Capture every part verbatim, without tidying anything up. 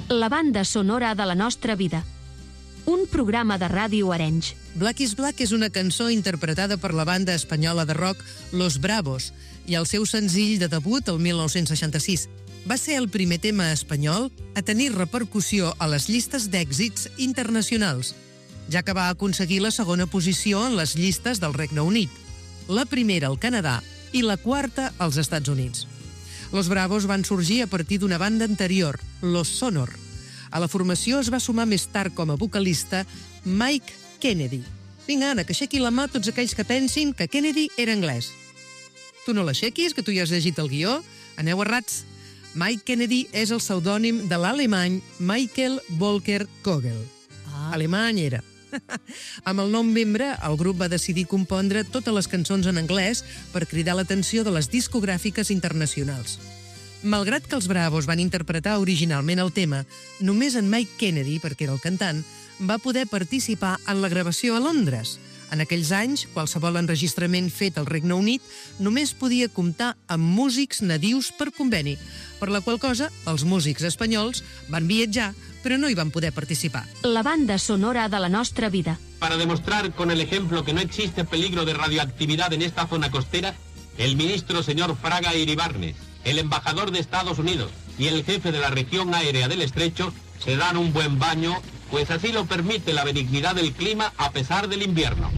La banda sonora de la nostra vida. Un programa de ràdio Arenys. Black is Black és una cançó interpretada per la banda espanyola de rock Los Bravos i el seu senzill de debut el mil nou-cents seixanta-sis. Va ser el primer tema espanyol a tenir repercussió a les llistes d'èxits internacionals, ja que va aconseguir la segona posició en les llistes del Regne Unit, la primera al Canadà i la quarta als Estats Units. Los Bravos van sorgir a partir d'una banda anterior, Los Sonor. A la formació es va sumar més tard com a vocalista Mike Kennedy. Vinga, Anna, que aixequi la mà tots aquells que pensin que Kennedy era anglès. Tu no l'aixequis, que tu ja has llegit el guió. Aneu errats. Mike Kennedy és el pseudònim de l'alemany Michael Volker Kogel. Ah. Alemany era. Amb el nom membre, el grup va decidir compondre totes les cançons en anglès per cridar l'atenció de les discogràfiques internacionals. Malgrat que els Bravos van interpretar originalment el tema, només en Mike Kennedy, perquè era el cantant, va poder participar en la gravació a Londres. En aquells anys, qualsevol enregistrament fet al Regne Unit només podia comptar amb músics nadius per conveni, per la qual cosa els músics espanyols van viatjar, però no hi van poder participar. La banda sonora de la nostra vida. Para demostrar con el ejemplo que no existe peligro de radioactividad en esta zona costera, el ministro señor Fraga Iribarne, el embajador de Estados Unidos y el jefe de la región aérea del Estrecho se dan un buen baño, pues así lo permite la benignidad del clima a pesar del invierno.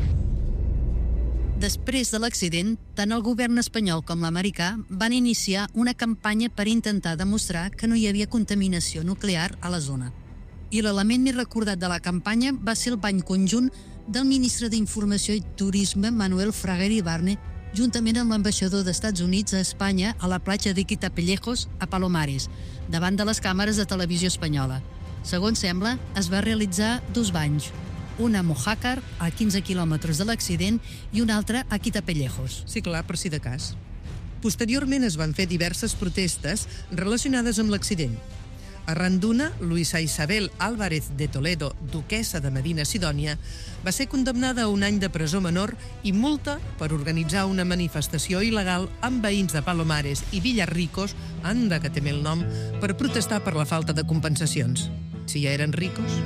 Després de l'accident, tant el govern espanyol com l'americà van iniciar una campanya per intentar demostrar que no hi havia contaminació nuclear a la zona. I l'element més recordat de la campanya va ser el bany conjunt del ministre d'Informació i Turisme, Manuel Fraga Iribarne, juntament amb l'ambaixador d'Estats Units a Espanya a la platja de Quitapellejos, a Palomares, davant de les càmeres de televisió espanyola. Segons sembla, es va realitzar dos banys, un a Mojácar, a quinze quilòmetres de l'accident, i un altre a Quitapellejos. Sí, clar, per si de cas. Posteriorment es van fer diverses protestes relacionades amb l'accident. Arran d'una, Luisa Isabel Álvarez de Toledo, duquessa de Medina Sidònia, va ser condemnada a un any de presó menor i multa per organitzar una manifestació il·legal amb veïns de Palomares i Villarricos, anda que té el nom, per protestar per la falta de compensacions. Si ja eren ricos...